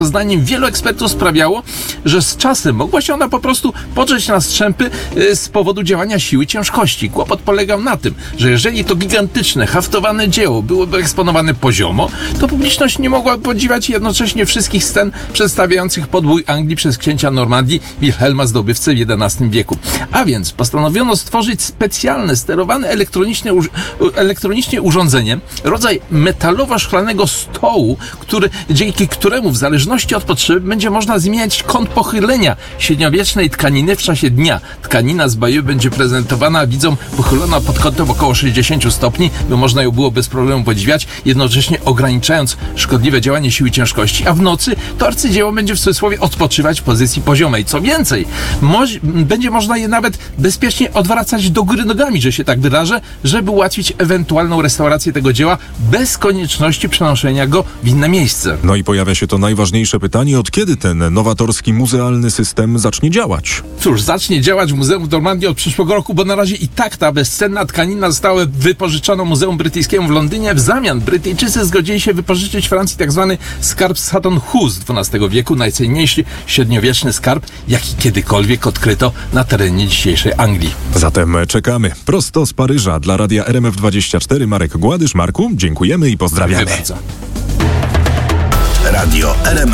Zdaniem wielu ekspertów sprawiało, że z czasem mogła się ona po prostu podrzeć na strzępy z powodu działania siły ciężkości. Kłopot polegał na tym, że jeżeli to gigantyczne, haftowane dzieło byłoby eksponowane poziomo, to publiczność nie mogła podziwiać jednocześnie wszystkich scen przedstawiających podbój Anglii przez księcia Normandii Wilhelma Zdobywcę w XI wieku. A więc postanowiono stworzyć specjalne, sterowane elektronicznie urządzenie, rodzaj metalowo-szklanego stołu, dzięki któremu w zależności od potrzeby będzie można zmieniać kąt pochylenia średniowiecznej tkaniny w czasie dnia. Tkanina z Bayeux będzie prezentowana widzom pochylona pod kątem około 60 stopni, by można ją było bez problemu podziwiać, jednocześnie ograniczając szkodliwe działanie siły ciężkości, a w nocy to arcydzieło będzie w cudzysłowie odpoczywać w pozycji poziomej. Co więcej, będzie można je nawet bezpiecznie odwracać do góry nogami, że się tak wyrażę, żeby ułatwić ewentualną restaurację tego dzieła bez konieczności przenoszenia go w inne miejsce. No i pojawia się to najważniejsze pytanie, od kiedy ten nowatorski muzealny system zacznie działać? Cóż, zacznie działać w Muzeum w Normandii od przyszłego roku, bo na razie i tak ta bezcenna tkanina została wypożyczona Muzeum Brytyjskiemu w Londynie. W zamian Brytyjczycy zgodzili się wypożyczyć Francji tzw. skarb Sutton Hoo z XII wieku, najcenniejszy średniowieczny skarb, jaki kiedykolwiek odkryto na terenie dzisiejszej Anglii. Zatem czekamy. Prosto z Paryża dla Radia RMF24 Marek Gładysz. Marku, dziękujemy i pozdrawiamy. Dziękuję bardzo. Radio RMF.